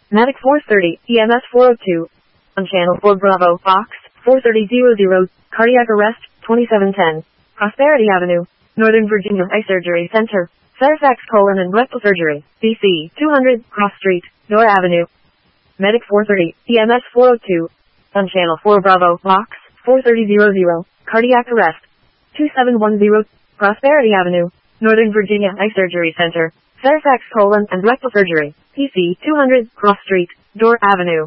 Medic 430, EMS 402. On channel 4 Bravo, Fox, 43000, cardiac arrest, 2710. Prosperity Avenue, Northern Virginia Eye Surgery Center, Fairfax colon and rectal surgery, DC, 200, Cross Street, Door Avenue. Medic 430, EMS 402. On channel 4 Bravo, Fox, 43000, cardiac arrest, 2710, Prosperity Avenue, Northern Virginia Eye Surgery Center, Fairfax colon and rectal surgery, PC 200, Cross Street, Door Avenue.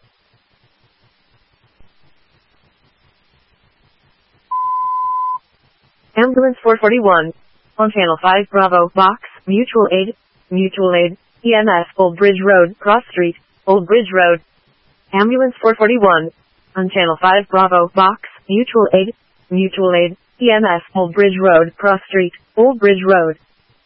Ambulance 441. On channel 5 Bravo, Box, Mutual Aid, EMS, Old Bridge Road, Cross Street, Old Bridge Road. Ambulance 441. On channel 5 Bravo, Box, Mutual Aid, EMS, Old Bridge Road, Cross Street, Old Bridge Road.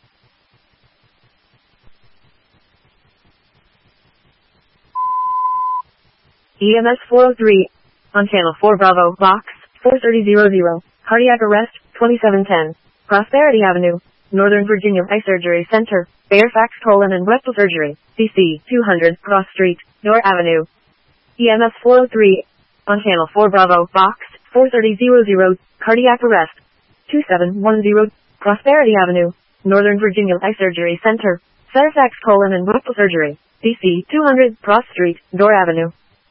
EMS 403. On channel 4 Bravo, Box, 43000, cardiac arrest, 2710. Prosperity Avenue, Northern Virginia Eye Surgery Center, Fairfax colon and rectal surgery, DC, 200, Cross Street, Door Avenue. EMS 403. On channel 4 Bravo, Box, 43000, cardiac arrest, 2710, Prosperity Avenue, Northern Virginia Eye Surgery Center, Fairfax colon and rectal surgery, DC, 200, Cross Street, Door Avenue.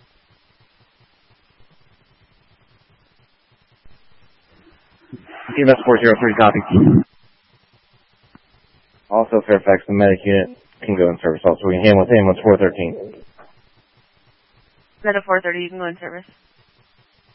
EMS 403 copy. Also, Fairfax, the medic unit can go in service. Also, we can handle with ambulance 413. Medic 430, you can go in service.